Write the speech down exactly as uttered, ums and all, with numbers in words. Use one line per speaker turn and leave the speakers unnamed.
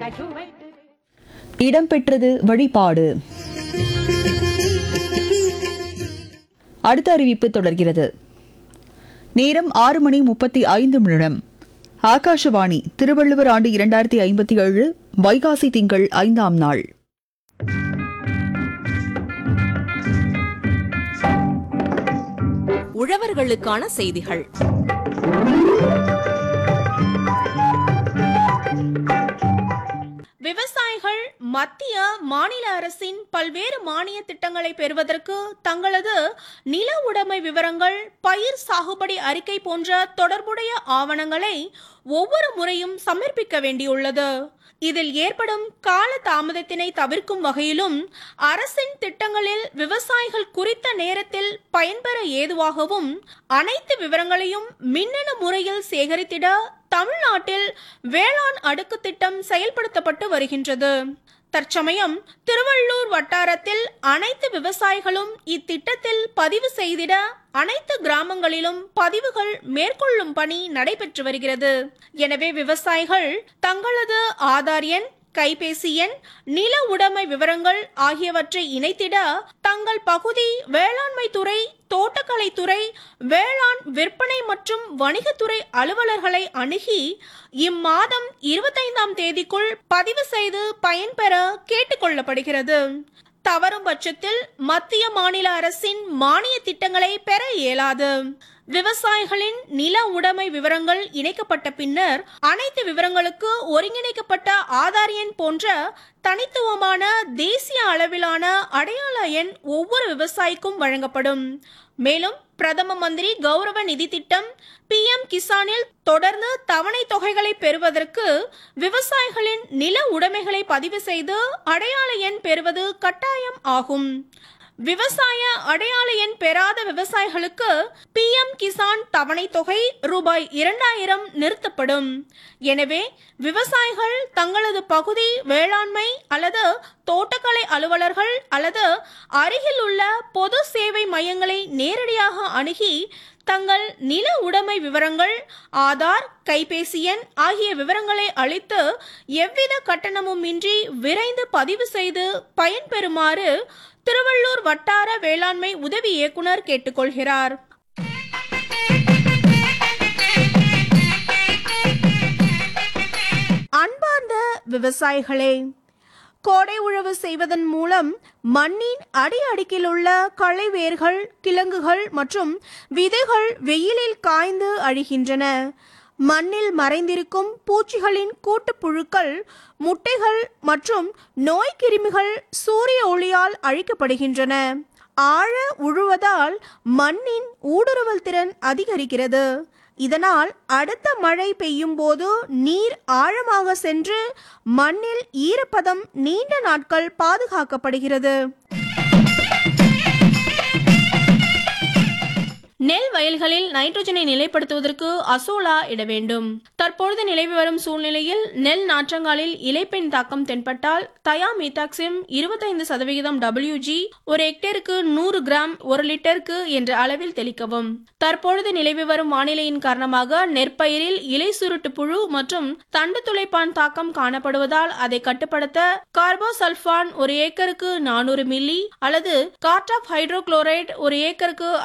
இடம்பெற்றது வழிபாடு. அடுத்த அறிவிப்பு தொடர்கிறது. நேரம் ஆறு மணி முப்பத்தி ஐந்து நிமிடம். ஆகாஷவாணி, திருவள்ளுவர் ஆண்டு இரண்டாயிரத்தி ஐம்பத்தி ஏழு வைகாசி திங்கள் ஐந்தாம் நாள்.
உழவர்களுக்கான செய்திகள். விவசாயிகள் மத்திய மாநில அரசின் பல்வேறு மானிய திட்டங்களை பெறுவதற்கு தங்களது நில உடைமை விவரங்கள், பயிர் சாகுபடி அறிக்கை போன்ற தொடர்புடைய ஆவணங்களை ஒவ்வொரு முறையும் சமர்ப்பிக்க வேண்டியுள்ளது. இதில் ஏற்படும் கால தாமதத்தினை தவிர்க்கும் வகையிலும் அரசின் திட்டங்களில் விவசாயிகள் குறித்த நேரத்தில் பயன்பெற ஏதுவாகவும் அனைத்து விவரங்களையும் மின்னணு முறையில் சேகரித்திட தமிழ்நாட்டில் வேளாண் அடுக்கு திட்டம் செயல்படுத்தப்பட்டு வருகின்றது. தற்சமயம் திருவள்ளூர் வட்டாரத்தில் அனைத்து விவசாயிகளும் இத்திட்டத்தில் பதிவு செய்திட அனைத்து கிராமங்களிலும் பதிவுகள் மேற்கொள்ளும் பணி நடைபெற்று வருகிறது. எனவே விவசாயிகள் தங்களது ஆதார் எண், கைபேசி எண், நில உடைமை விவரங்கள் ஆகியவற்றை இணைத்திட தங்கள் பகுதி வேளாண்மை துறை, தோட்டக்கலைத்துறை, வேளாண் விற்பனை மற்றும் வணிகத்துறை அலுவலர்களை அணுகி இம்மாதம் இருபத்தைந்தாம் தேதிக்குள் பதிவு செய்து பயன்பெற கேட்டுக்கொள்ளப்படுகிறது. தவறும் பட்சத்தில் மத்திய மாநில அரசின் மானிய திட்டங்களை பெற இயலாது. விவசாயிகளின் நில உடைமை விவரங்கள் இணைக்கப்பட்ட பின்னர் அனைத்து விவரங்களுக்கு ஒருங்கிணைக்கப்பட்ட ஆதார் எண் போன்ற தனித்துவமான தேசிய அளவிலான அடையாள எண் ஒவ்வொரு விவசாயிக்கும் வழங்கப்படும். மேலும் பிரதம மந்திரி கௌரவ நிதி திட்டம், பி எம் கிசானில் தொடர்ந்து தவணை தொகைகளை பெறுவதற்கு விவசாயிகளின் நில உடைமைகளை பதிவு செய்து அடையாள எண் பெறுவது கட்டாயம் ஆகும். விவசாய அடையாள எண் பெறாத விவசாயிகளுக்கு பி எம் கிசான் தவணை தொகை ரூபாய் இரண்டாயிரம் நிறுத்தப்படும். எனவே விவசாயிகள் தங்களது பகுதி வேளாண்மை அல்லது தோட்டக்கலை அலுவலர்கள் அல்லது அருகில் உள்ள பொது சேவை மையங்களை நேரடியாக அணுகி தங்கள் நில உடைமை விவரங்கள், ஆதார், கைபேசி எண் ஆகிய விவரங்களை அளித்து எவ்வித கட்டணமும் இன்றி விரைந்து பதிவு செய்து பயன்பெறுமாறு திருவள்ளூர் வட்டார வேளாண்மை உதவி இயக்குனர் கேட்டுக்கொள்கிறார். அன்பார்ந்த விவசாயிகளே, கோடை உழவு செய்வதன் மூலம் மண்ணின் அடி அடுக்கில் உள்ள களை வேர்கள், கிழங்குகள் மற்றும் விதைகள் வெயிலில் காய்ந்து அழிகின்றன. மண்ணில் மறைந்திருக்கும் பூச்சிகளின் கூட்டுப்புழுக்கள், முட்டைகள் மற்றும் நோய் கிருமிகள் சூரிய ஒளியால் அழிக்கப்படுகின்றன. ஆழ உழுவதால் மண்ணின் ஊடுருவல் திறன் அதிகரிக்கிறது. இதனால் அடுத்த மழை பெய்யும் போது நீர் ஆழமாக சென்று மண்ணில் ஈரப்பதம் நீண்ட நாட்கள் பாதுகாக்கப்படுகிறது. நெல் வயல்களில் நைட்ரோஜனை நிலைப்படுத்துவதற்கு அசோலா இட வேண்டும். தற்பொழுது நிலவி வரும் சூழ்நிலையில் நெல் நாற்றங்காலில் இலைப்பெண் தாக்கம் தென்பட்டால் தயாமீதாக்சிம் இருபத்தைந்து சதவிகிதம் டபிள்யூ ஜி ஒரு ஹெக்டேருக்கு நூறு கிராம் ஒரு லிட்டருக்கு என்ற அளவில் தெளிக்கவும். தற்பொழுது நிலவி வரும் வானிலையின் காரணமாக நெற்பயிரில் இலை சுருட்டு புழு மற்றும் தண்டு துளைப்பான் தாக்கம் காணப்படுவதால் அதை கட்டுப்படுத்த கார்போசல்பான் ஒரு ஏக்கருக்கு நானூறு மில்லி அல்லது கார்டாப் ஹைட்ரோகுளோரைடு ஒரு ஏக்கருக்கு